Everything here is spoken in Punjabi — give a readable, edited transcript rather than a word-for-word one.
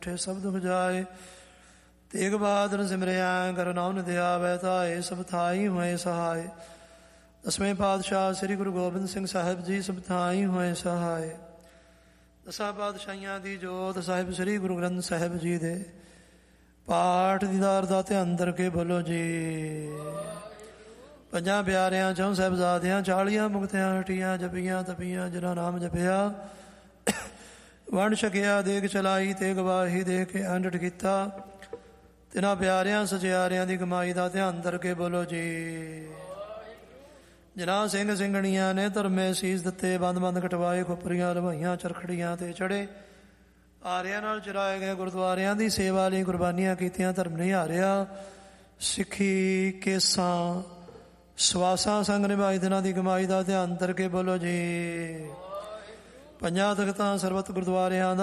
ਸਭ ਦੁਖ ਜਾਏ। ਤੇਗ ਬਹਾਦਰ ਸਿਮਰਿਆ ਕਰ ਨਾਮ ਨਿਧਿ ਆਵੈ ਧਾਏ। ਸਭ ਥਾਈ ਹੋਏ ਸਹਾਏ। ਦਸਵੇਂ ਪਾਤਸ਼ਾਹ ਸ੍ਰੀ ਗੁਰੂ ਗੋਬਿੰਦ ਸਿੰਘ ਸਾਹਿਬ ਜੀ ਸਭ ਥਾਈ ਹੋਏ ਸਹਾਏ। ਦਸਾਂ ਪਾਤਸ਼ਾਹੀਆਂ ਦੀ ਜੋਤ ਸਾਹਿਬ ਸ੍ਰੀ ਗੁਰੂ ਗ੍ਰੰਥ ਸਾਹਿਬ ਜੀ ਦੇ ਪਾਠ ਦੀਦਾਰ ਦਾ ਧਿਆਨ ਕਰਕੇ ਬੋਲੋ ਜੀ। ਪੰਜਾਂ ਪਿਆਰਿਆਂ ਚੌਂ ਸਾਹਿਬਜ਼ਾਦਿਆਂ 40 ਮੁਕਤਿਆਂ ਹਟੀਆਂ ਜਪੀਆਂ ਤਪੀਆਂ ਜਿਨ੍ਹਾਂ ਨਾਮ ਜਪਿਆ ਵੰਡ ਛਕਿਆ ਦੇਗ ਚਲਾਈ ਤੇ ਗਵਾਹੀ ਦੇ ਕੇ ਅੰਡਟ ਕੀਤਾ। ਤਿਨਾਂ ਪਿਆਰਿਆਂ ਸਚਿਆਰਿਆਂ ਦੀ ਕਮਾਈ ਦਾ ਧਿਆਨ ਕਰਕੇ ਬੋਲੋ ਜੀ। ਜਿਨ੍ਹਾਂ ਸਿੰਘ ਸਿੰਘਣੀਆਂ ਨੇ ਧਰਮੇ ਸੀਸ ਦਿੱਤੇ ਬੰਦ ਬੰਦ ਕਟਵਾਏ ਖੋਪਰੀਆਂ ਲਵਾਈਆਂ ਚਰਖੜੀਆਂ ਤੇ ਚੜੇ ਆਰਿਆਂ ਨਾਲ ਚਰਾਏ ਗਏ ਗੁਰਦੁਆਰਿਆਂ ਦੀ ਸੇਵਾ ਲਈ ਕੁਰਬਾਨੀਆਂ ਕੀਤੀਆਂ ਧਰਮ ਨਹੀਂ ਹਾਰਿਆ। ਸਿੱਖੀ ਕੇਸਾਂ ਸਵਾਸਾਂ ਸੰਗ ਨਿਭਾਈ ਦਿਨਾਂ ਦੀ ਕਮਾਈ ਦਾ ਧਿਆਨ ਕਰਕੇ ਬੋਲੋ ਜੀ। ਪੰਜਾਂ ਤਖਤਾਂ ਸਰਬੱਤ ਗੁਰਦੁਆਰਿਆਂ ਦਾ